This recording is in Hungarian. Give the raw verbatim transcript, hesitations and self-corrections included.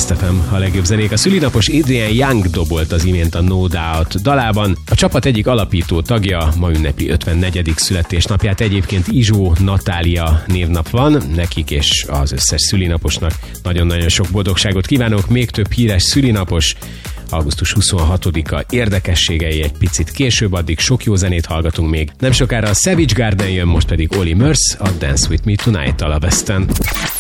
West ef em, a legjobb zenék. A szülinapos Adrian Young dobolt az imént a No Doubt dalában. A csapat egyik alapító tagja ma ünnepi ötvennegyedik születésnapját. Egyébként Izsó Natália névnap van, nekik és az összes szülinaposnak nagyon-nagyon sok boldogságot kívánok. Még több híres szülinapos augusztus huszonhatodika érdekességei egy picit később, addig sok jó zenét hallgatunk még. Nem sokára a Savage Garden jön, most pedig Olly Murs, a Dance With Me Tonight-tal a Westen.